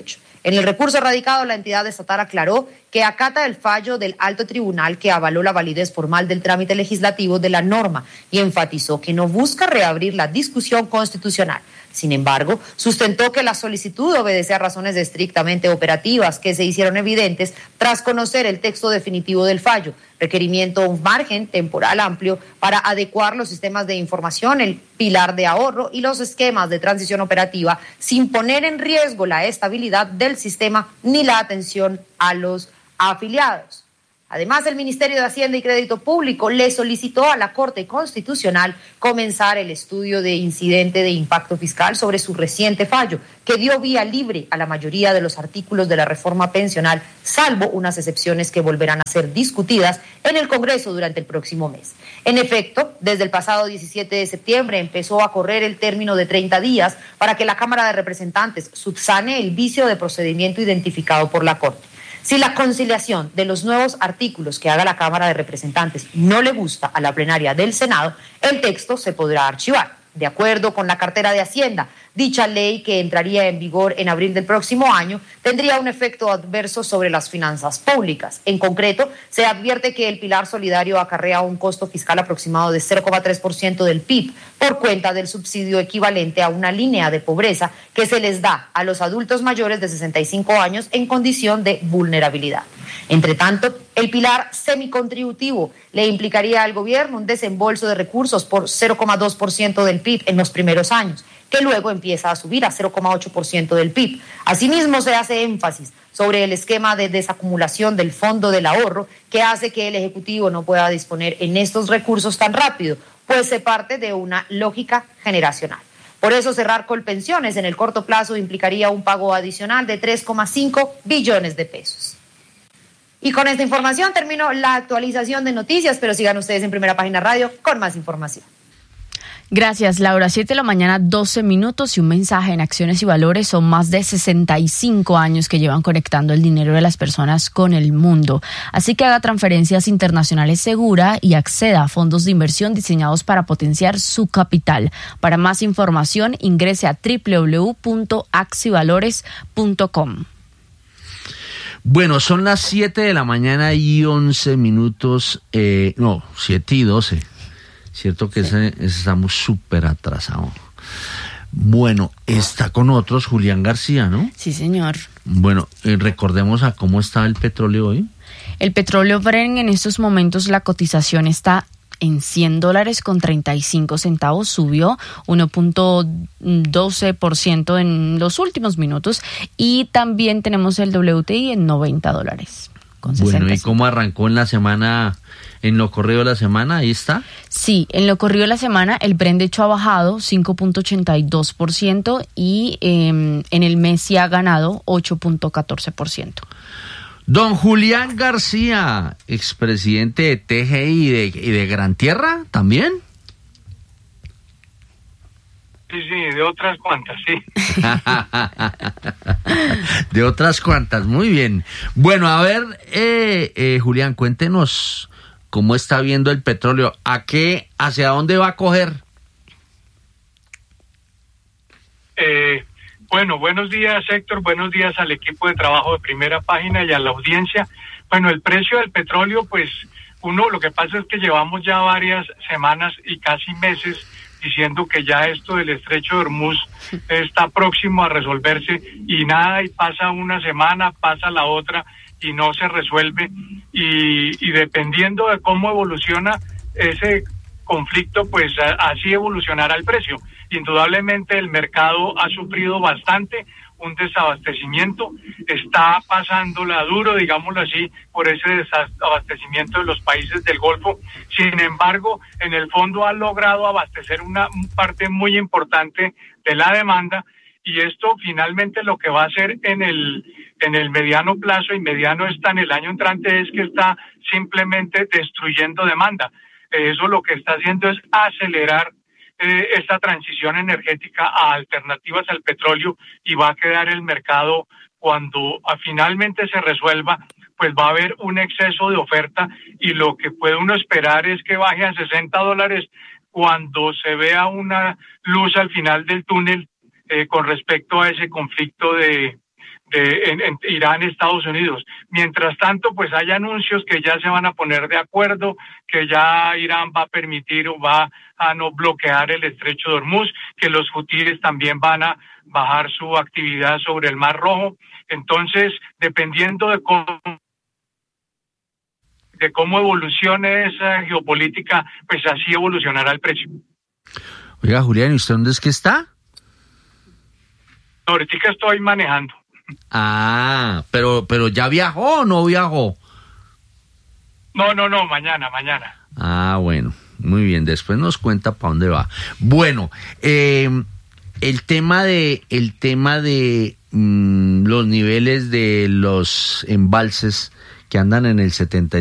En el recurso radicado, la entidad estatal aclaró que acata el fallo del alto tribunal que avaló la validez formal del trámite legislativo de la norma y enfatizó que no busca reabrir la discusión constitucional. Sin embargo, sustentó que la solicitud obedece a razones estrictamente operativas que se hicieron evidentes tras conocer el texto definitivo del fallo, requerimiento un margen temporal amplio para adecuar los sistemas de información, el pilar de ahorro y los esquemas de transición operativa sin poner en riesgo la estabilidad del sistema ni la atención a los afiliados. Además, el Ministerio de Hacienda y Crédito Público le solicitó a la Corte Constitucional comenzar el estudio de incidente de impacto fiscal sobre su reciente fallo, que dio vía libre a la mayoría de los artículos de la reforma pensional, salvo unas excepciones que volverán a ser discutidas en el Congreso durante el próximo mes. En efecto, desde el pasado 17 de septiembre empezó a correr el término de 30 días para que la Cámara de Representantes subsane el vicio de procedimiento identificado por la Corte. Si la conciliación de los nuevos artículos que haga la Cámara de Representantes no le gusta a la plenaria del Senado, el texto se podrá archivar. De acuerdo con la cartera de Hacienda, dicha ley, que entraría en vigor en abril del próximo año, tendría un efecto adverso sobre las finanzas públicas. En concreto, se advierte que el pilar solidario acarrea un costo fiscal aproximado de 0,3% del PIB por cuenta del subsidio equivalente a una línea de pobreza que se les da a los adultos mayores de 65 años en condición de vulnerabilidad. Entre tanto, el pilar semicontributivo le implicaría al gobierno un desembolso de recursos por 0,2% del PIB en los primeros años, que luego empieza a subir a 0,8% del PIB. Asimismo, se hace énfasis sobre el esquema de desacumulación del Fondo del Ahorro, que hace que el Ejecutivo no pueda disponer en estos recursos tan rápido, pues se parte de una lógica generacional. Por eso, cerrar Colpensiones en el corto plazo implicaría un pago adicional de 3,5 billones de pesos. Y con esta información termino la actualización de noticias, pero sigan ustedes en Primera Página Radio con más información. Gracias, Laura. 7 de la mañana, 12 minutos y un mensaje en Acciones y Valores. Son más de 65 años que llevan conectando el dinero de las personas con el mundo. Así que haga transferencias internacionales segura y acceda a fondos de inversión diseñados para potenciar su capital. Para más información, ingrese a www.axivalores.com. Bueno, son las 7 de la mañana y 11 minutos, 7 y 12. Cierto que estamos súper atrasados. Bueno, está con nosotros Julián García, ¿no? Sí, señor. Bueno, recordemos a cómo está el petróleo hoy. El petróleo Brent en estos momentos, la cotización está en $100.35, subió 1.12% en los últimos minutos, y también tenemos el WTI en $90. Bueno, ¿y cómo arrancó en la semana, en lo corrido de la semana? ¿Ahí está? Sí, en lo corrido de la semana el Brent de hecho ha bajado 5.82% y en el mes sí ha ganado 8.14%. Don Julián García, expresidente de TGI y de Gran Tierra, ¿también? Sí, de otras cuantas, sí. De otras cuantas, muy bien. Bueno, a ver, Julián, cuéntenos cómo está viendo el petróleo, hacia dónde va a coger. Bueno, buenos días, Héctor, buenos días al equipo de trabajo de Primera Página y a la audiencia. Bueno, el precio del petróleo, pues, lo que pasa es que llevamos ya varias semanas y casi meses diciendo que ya esto del estrecho de Hormuz está próximo a resolverse y nada, y pasa una semana, pasa la otra y no se resuelve, y dependiendo de cómo evoluciona ese conflicto, pues así evolucionará el precio. Indudablemente el mercado ha sufrido bastante un desabastecimiento, está pasándola duro, digámoslo así, por ese desabastecimiento de los países del Golfo. Sin embargo, en el fondo ha logrado abastecer una parte muy importante de la demanda, y esto finalmente lo que va a hacer en el mediano plazo, y mediano está en el año entrante, es que está simplemente destruyendo demanda. Eso lo que está haciendo es acelerar esta transición energética a alternativas al petróleo, y va a quedar el mercado, cuando finalmente se resuelva, pues va a haber un exceso de oferta, y lo que puede uno esperar es que baje a $60 cuando se vea una luz al final del túnel con respecto a ese conflicto de en Irán, Estados Unidos. Mientras tanto, pues hay anuncios que ya se van a poner de acuerdo, que ya Irán va a permitir o va a no bloquear el estrecho de Hormuz, que los hutíes también van a bajar su actividad sobre el Mar Rojo. Entonces, dependiendo de cómo evolucione esa geopolítica, pues así evolucionará el precio. Oiga, Julián, ¿y usted dónde es que está? Ahorita estoy manejando. Ah, pero ¿ya viajó o no viajó? No, mañana. Ah, bueno, muy bien, después nos cuenta para dónde va. Bueno, el tema de los niveles de los embalses que andan en el 70